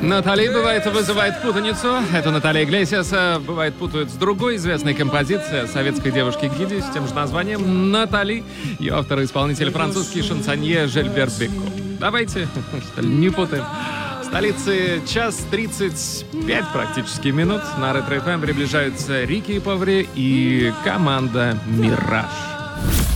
Натали, бывает, вызывает путаницу. Эту Натали Иглесиаса, бывает, путают с другой известной композицией советской девушки Гиди с тем же названием «Натали». Ее автор и исполнитель французский шансонье Жильбер Беко. Давайте, что ли, не путаем. В столице 1:35 практически минут. На Ретро ФМ приближаются Рики и Поври и команда «Мираж».